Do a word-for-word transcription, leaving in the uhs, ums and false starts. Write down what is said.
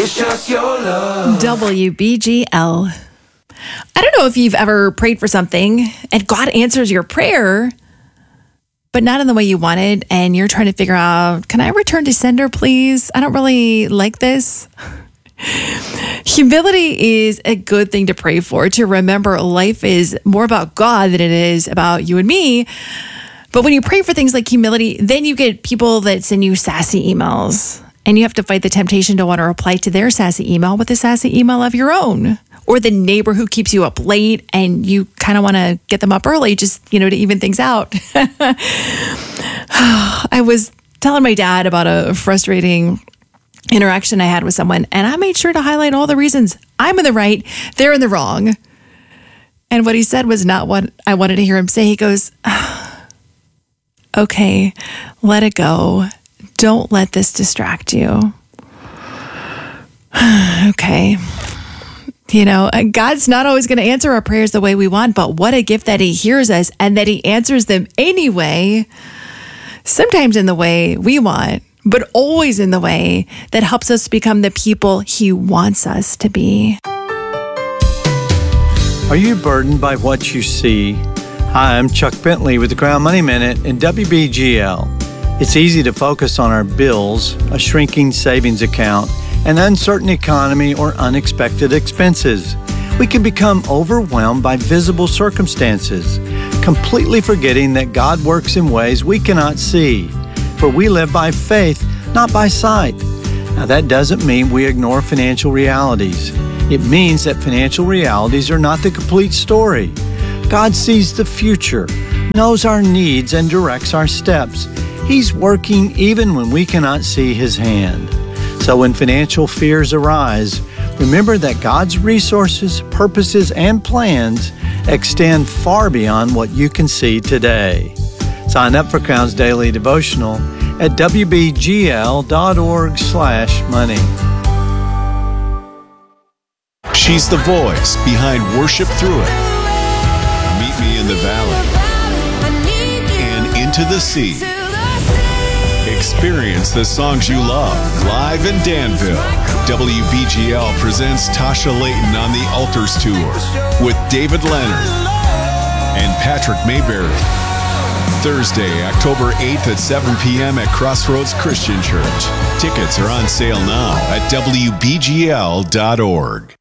It's just your love. W B G L. I don't know if you've ever prayed for something and God answers your prayer, but not in the way you wanted, and you're trying to figure out, can I return to sender, please? I don't really like this. Humility is a good thing to pray for, to remember life is more about God than it is about you and me. But when you pray for things like humility, then you get people that send you sassy emails, and you have to fight the temptation to want to reply to their sassy email with a sassy email of your own. Or the neighbor who keeps you up late and you kind of want to get them up early just, you know, to even things out. I was telling my dad about a frustrating interaction I had with someone, and I made sure to highlight all the reasons I'm in the right, they're in the wrong. And what he said was not what I wanted to hear him say. He goes, okay, let it go. Don't let this distract you. Okay. You know, God's not always going to answer our prayers the way we want, but what a gift that he hears us and that he answers them anyway, sometimes in the way we want, but always in the way that helps us become the people he wants us to be. Are you burdened by what you see? Hi, I'm Chuck Bentley with the Crown Money Minute in W B G L. It's easy to focus on our bills, a shrinking savings account, an uncertain economy, or unexpected expenses. We can become overwhelmed by visible circumstances, completely forgetting that God works in ways we cannot see. For we live by faith, not by sight. Now, that doesn't mean we ignore financial realities. It means that financial realities are not the complete story. God sees the future, knows our needs, and directs our steps. He's working even when we cannot see his hand. So when financial fears arise, remember that God's resources, purposes, and plans extend far beyond what you can see today. Sign up for Crown's Daily Devotional at w b g l dot org slash money. She's the voice behind Worship Through It, Meet Me in the Valley, and Into the Sea. Experience the songs you love live in Danville. W B G L presents Tasha Layton on the Altars Tour with David Leonard and Patrick Mayberry. Thursday, October eighth at seven p.m. at Crossroads Christian Church. Tickets are on sale now at w b g l dot org.